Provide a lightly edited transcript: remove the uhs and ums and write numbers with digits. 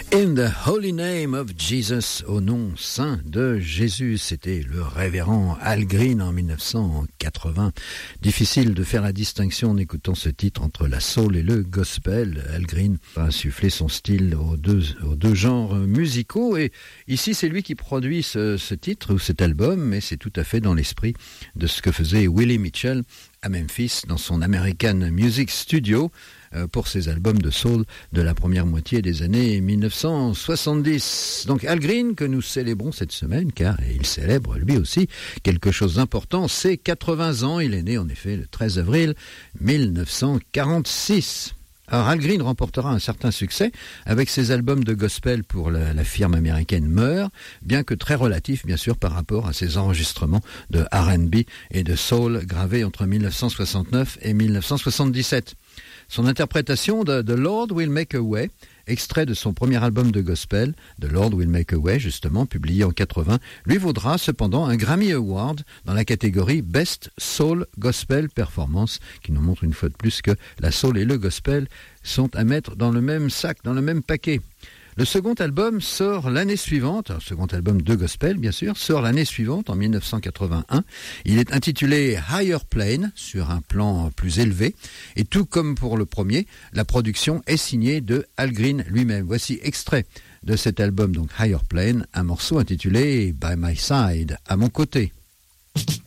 In the Holy Name of Jesus, au nom saint de Jésus, c'était le révérend Al Green en 1980. Difficile de faire la distinction en écoutant ce titre entre la soul et le gospel. Al Green a insufflé son style aux deux genres musicaux et ici c'est lui qui produit ce titre ou cet album, mais c'est tout à fait dans l'esprit de ce que faisait Willie Mitchell à Memphis dans son American Music Studio pour ses albums de soul de la première moitié des années 1970. Donc Al Green que nous célébrons cette semaine car il célèbre lui aussi quelque chose d'important, c'est 80 ans, il est né en effet le 13 avril 1946. Alors Al Green remportera un certain succès avec ses albums de gospel pour la firme américaine Meur, bien que très relatif bien sûr par rapport à ses enregistrements de R&B et de soul gravés entre 1969 et 1977. Son interprétation de The Lord Will Make a Way, extrait de son premier album de gospel, The Lord Will Make a Way, justement, publié en 80, lui vaudra cependant un Grammy Award dans la catégorie Best Soul Gospel Performance, qui nous montre une fois de plus que la soul et le gospel sont à mettre dans le même sac, dans le même paquet. Le second album sort l'année suivante, un second album de gospel bien sûr, sort l'année suivante en 1981. Il est intitulé Higher Plane, sur un plan plus élevé, et tout comme pour le premier, la production est signée de Al Green lui-même. Voici extrait de cet album, donc Higher Plane, un morceau intitulé By My Side, à mon côté.